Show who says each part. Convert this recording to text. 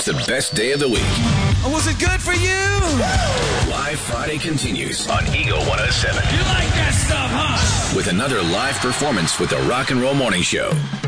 Speaker 1: the best day of the week.
Speaker 2: Was it good for you?
Speaker 1: Live Friday continues on Eagle 107.
Speaker 2: You like that stuff, huh?
Speaker 1: With another live performance with the Rock and Roll Morning Show.